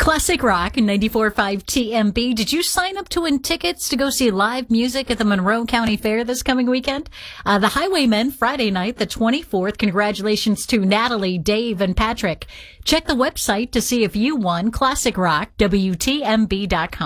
Classic Rock and 94.5 TMB. Did you sign up to win tickets to go see live music at the Monroe County Fair this coming weekend? The Highwaymen, Friday night, the 24th. Congratulations to Natalie, Dave, and Patrick. Check the website to see if you won. Classic Rock, WTMB.com.